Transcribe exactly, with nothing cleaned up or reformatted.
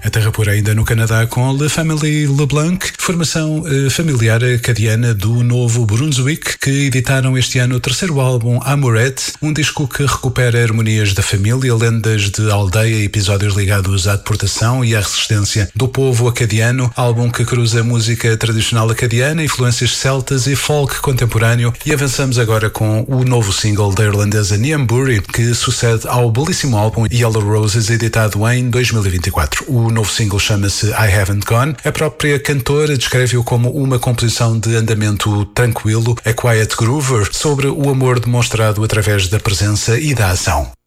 A terra por ainda no Canadá com Le Family LeBlanc, formação eh, familiar acadiana do Novo Brunswick, que editaram este ano o terceiro álbum Amourette, um disco que recupera harmonias da família, lendas de aldeia e episódios ligados à deportação e à resistência do povo acadiano, álbum que cruza música tradicional acadiana, influências celtas e folk contemporâneo. E avançamos agora com o novo single da irlandesa Niamh Burry, que sucede ao belíssimo álbum Yellow Roses, editado em dois mil e vinte e quatro. O novo single chama-se I Haven't Gone. A própria cantora descreve-o como uma composição de andamento tranquilo, a quiet groover, sobre o amor demonstrado através da presença e da ação.